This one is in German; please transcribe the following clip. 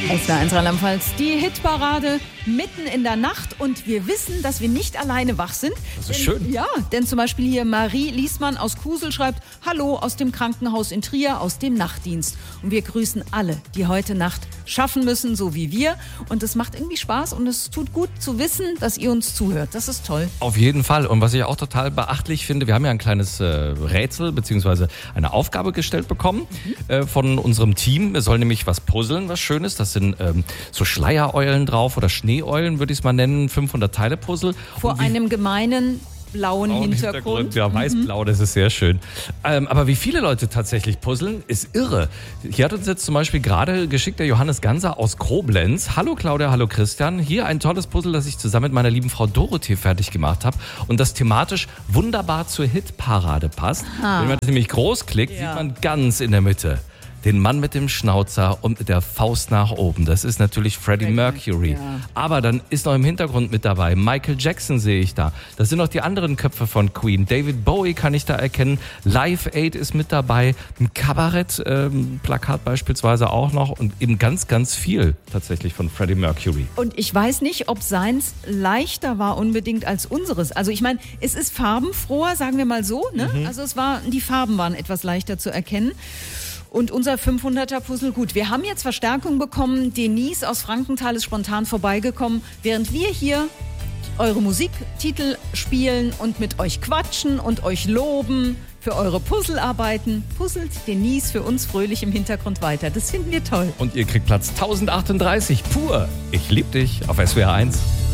SWR1 Rheinland-Pfalz, die Hitparade mitten in der Nacht und wir wissen, dass wir nicht alleine wach sind. Das ist schön. Ja, denn zum Beispiel hier Marie Liesmann aus Kusel schreibt, hallo aus dem Krankenhaus in Trier, aus dem Nachtdienst. Und wir grüßen alle, die heute Nacht schaffen müssen, so wie wir. Und es macht irgendwie Spaß und es tut gut zu wissen, dass ihr uns zuhört. Das ist toll. Auf jeden Fall. Und was ich auch total beachtlich finde, wir haben ja ein kleines Rätsel bzw. eine Aufgabe gestellt bekommen von unserem Team. Wir sollen nämlich was puzzeln, was Schönes. Das sind so Schleiereulen drauf oder Schneeeulen, würde ich es mal nennen. 500-Teile-Puzzle. Vor einem gemeinen blauen Hintergrund. Ja, weiß-blau, das ist sehr schön. Aber wie viele Leute tatsächlich puzzeln, ist irre. Hier hat uns jetzt zum Beispiel gerade geschickt der Johannes Ganser aus Koblenz. Hallo Claudia, hallo Christian. Hier ein tolles Puzzle, das ich zusammen mit meiner lieben Frau Dorothee fertig gemacht habe und das thematisch wunderbar zur Hitparade passt. Wenn man das nämlich groß klickt, sieht man ganz in der Mitte den Mann mit dem Schnauzer und mit der Faust nach oben. Das ist natürlich Freddie Mercury. Ja. Aber dann ist noch im Hintergrund mit dabei Michael Jackson sehe ich da. Das sind noch die anderen Köpfe von Queen. David Bowie kann ich da erkennen. Live Aid ist mit dabei. Ein Kabarett-Plakat beispielsweise auch noch. Und eben ganz, ganz viel tatsächlich von Freddie Mercury. Und ich weiß nicht, ob seins leichter war unbedingt als unseres. Also ich meine, es ist farbenfroher, sagen wir mal so. Ne? Also die Farben waren etwas leichter zu erkennen. Und unser 500er-Puzzle, gut, wir haben jetzt Verstärkung bekommen. Denise aus Frankenthal ist spontan vorbeigekommen, während wir hier eure Musiktitel spielen und mit euch quatschen und euch loben für eure Puzzlearbeiten. Puzzelt Denise für uns fröhlich im Hintergrund weiter. Das finden wir toll. Und ihr kriegt Platz 1038 pur. Ich lieb dich auf SWR1.